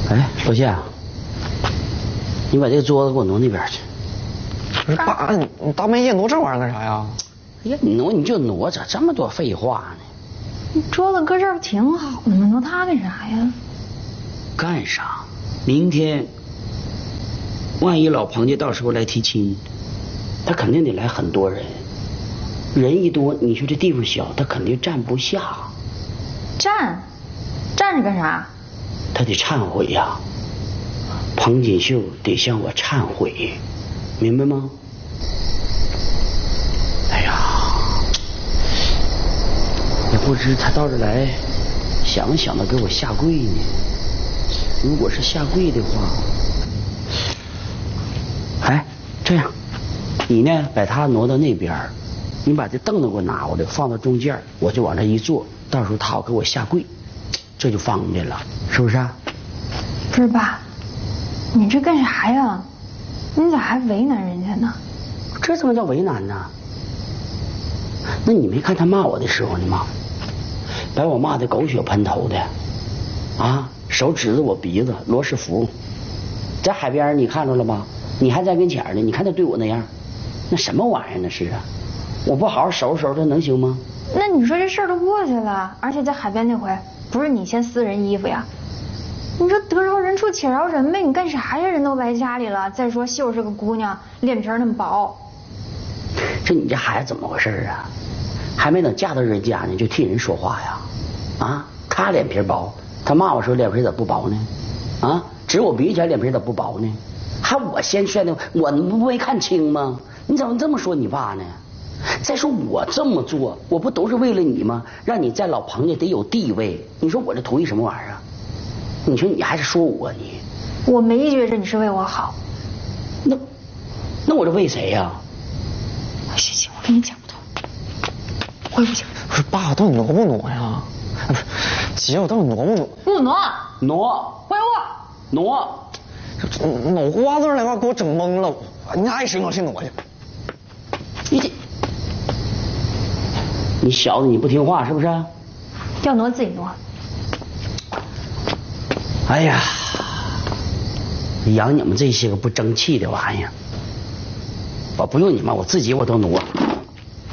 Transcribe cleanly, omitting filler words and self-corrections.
哎，老谢，你把这个桌子给我挪那边去。 不是爸，你大半夜挪这玩意儿干啥呀？ 哎呀，你挪你就挪着，这么多废话呢。 你桌子搁这儿不挺好的吗？挪它干啥呀？ 干啥？明天，万一老彭家到时候来提亲，他肯定得来很多人，人一多，你说这地方小，他肯定站不下。 站着干啥？ 他得忏悔呀，彭锦绣得向我忏悔，明白吗？哎呀，也不知他到这来想没想到给我下跪呢。如果是下跪的话，哎，这样，你呢把他挪到那边，你把这凳子给我拿过来，放到中间，我就往这一坐，到时候他好给我下跪，这就方便了，是不是啊？ 不是爸，你这干啥呀？你咋还为难人家呢？ 这怎么叫为难呢？那你没看他骂我的时候呢吗？把我骂的狗血喷头的，啊，手指着我鼻子，罗斯福，在海边你看着了吗？你还在跟前呢，你看他对我那样，那什么玩意儿那是啊？我不好好收拾收拾能行吗？ 那你说这事儿都过去了，而且在海边那回不是你先撕人衣服呀？你说得饶人处且饶人呗，你干啥呀？人都来家里了，再说秀是个姑娘，脸皮那么薄。 这你这孩子怎么回事啊？还没等嫁到人家呢，就替人说话呀？啊，他脸皮薄，他骂我时候脸皮咋不薄呢？啊，指我鼻子前脸皮咋不薄呢？还我先摔的，我不没看清吗？你怎么这么说你爸呢？再说我这么做，我不都是为了你吗？让你在老彭家得有地位。你说我这图一什么玩意儿啊？你说你还是说我你？ 我没觉着你是为我好。 那我这为谁呀？ 行，我跟你讲不通。回不去。 不是爸，到底挪不挪呀？不是姐，我到底挪不挪？ 不挪。 挪。 回屋。 挪。 脑瓜子来吧，给我整懵了。你爱谁挪谁挪去。 你小子你不听话是不是？ 要挪自己挪。 哎呀，养你们这些个不争气的玩意儿，我不用你们，我自己我都挪。